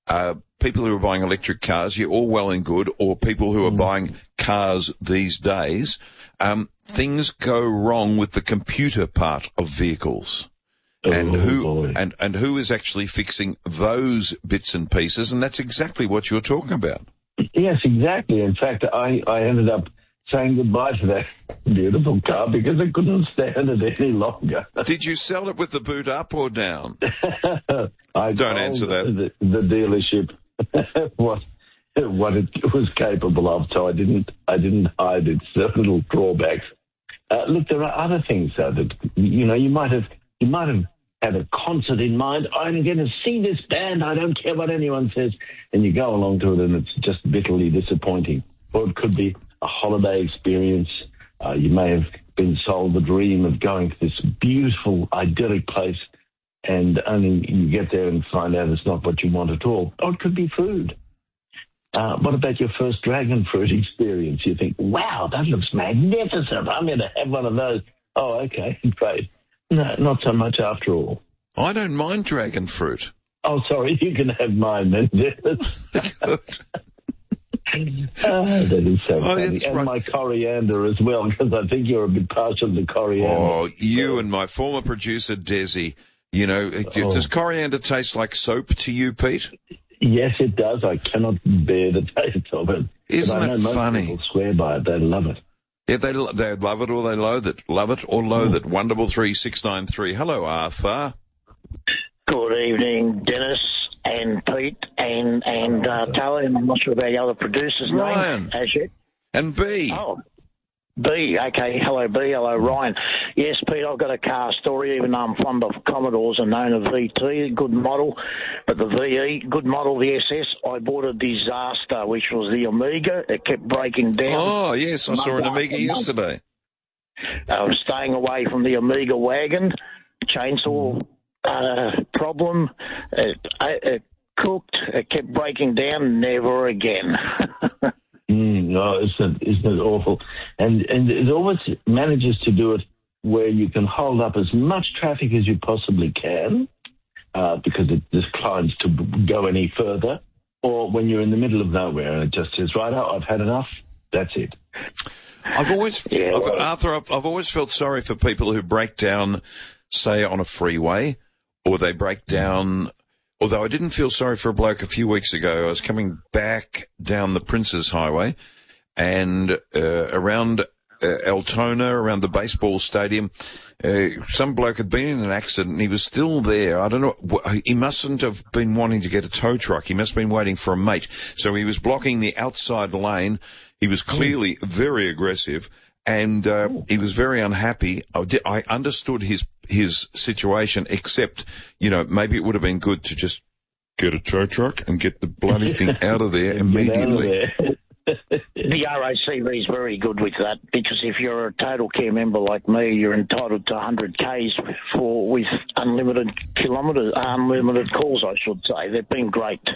people who are buying electric cars, you're all well and good, or people who are buying cars these days, things go wrong with the computer part of vehicles. And who is actually fixing those bits and pieces? And that's exactly what you're talking about. Yes, exactly. In fact, I ended up saying goodbye to that beautiful car because I couldn't stand it any longer. Did you sell it with the boot up or down? I Don't answer that. The dealership what it was capable of, so I didn't hide its little drawbacks. Look, there are other things though that you might have had a concert in mind. I'm going to see this band. I don't care what anyone says, and you go along to it, and it's just bitterly disappointing. Or it could be a holiday experience. You may have been sold the dream of going to this beautiful, idyllic place, and only you get there and find out it's not what you want at all. Or it could be food. What about your first dragon fruit experience? You think, wow, that looks magnificent. I'm going to have one of those. Oh, okay, great. No, not so much after all. I don't mind dragon fruit. Oh, sorry, you can have mine then. That is so funny. And my coriander as well, because I think you're a bit partial to coriander. Oh, you and my former producer, Desi. Does coriander taste like soap to you, Pete? Yes, it does. I cannot bear the taste of it. Isn't it funny? Most people swear by it. They love it. Yeah, they love it or they loathe it. Love it or loathe it. 133 Hello, Arthur. Good evening, Dennis and Pete and Tally. I'm not sure about the other producer's Ryan. name as yet. And B. Oh, B. Okay. Hello, B. Hello, Ryan. Yes, Pete, I've got a car story, even though I'm fond of Commodores and own a VT, good model. But the VE, good model, the SS, I bought a disaster, which was the Amiga. It kept breaking down. Oh, yes, I saw an Amiga yesterday. I was staying away from the Amiga wagon, chainsaw problem. It cooked. It kept breaking down. Never again. No, isn't it awful? And it always manages to do it where you can hold up as much traffic as you possibly can because it declines to go any further, or when you're in the middle of nowhere and it just says, right, I've had enough, that's it. Arthur, I've always felt sorry for people who break down, say, on a freeway, or they break down. Although I didn't feel sorry for a bloke a few weeks ago. I was coming back down the Princes Highway and around Altona, around the baseball stadium, some bloke had been in an accident and he was still there. I don't know. He mustn't have been wanting to get a tow truck. He must have been waiting for a mate. So he was blocking the outside lane. He was clearly very aggressive. And he was very unhappy. I understood his situation, except, maybe it would have been good to just get a tow truck and get the bloody thing out of there immediately. The RACV is very good with that, because if you're a Total Care member like me, you're entitled to 100 Ks with unlimited calls, I should say. They've been great.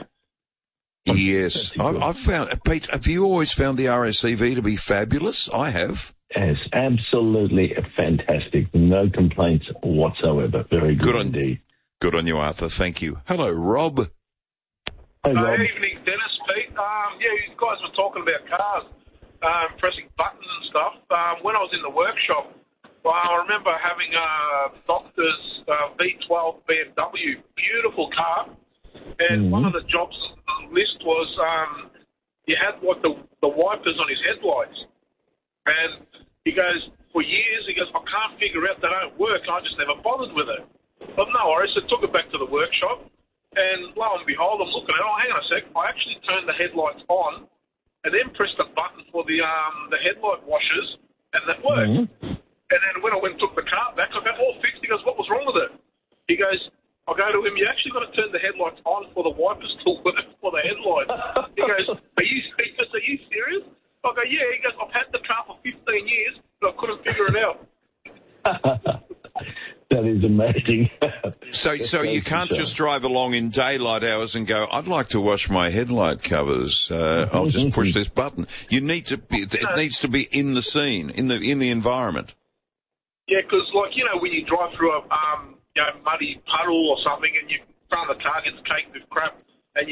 Yes. I've found, Pete, have you always found the RACV to be fabulous? I have. Yes, absolutely fantastic. No complaints whatsoever. Very good indeed. Good on you, Arthur. Thank you. Hello, Rob. Hey, Rob. Good evening, Dennis, Pete. You guys were talking about cars, pressing buttons and stuff. When I was in the workshop, I remember having a Doctor's V12 BMW, beautiful car, and one of the jobs on the list was you had the wipers on his headlights. And he goes, for years, I can't figure out they don't work. I just never bothered with it. But no worries, I took it back to the workshop, and lo and behold, I'm looking at it. Oh, hang on a sec. I actually turned the headlights on and then pressed the button for the headlight washers, and that worked. And then when I went and took the car back, I got all fixed. He goes, what was wrong with it? He goes, I go to him, you actually got to turn the headlights on for the wipers to work for the headlights. He goes, are you serious? I go, yeah. He goes, I've had the car for 15 years, but I couldn't figure it out. That is amazing. So you can't just drive along in daylight hours and go, I'd like to wash my headlight covers. I'll just push this button. You need to be, it needs to be in the scene, in the environment. Yeah, because when you drive through a muddy puddle or something, and front of the car gets caked with crap,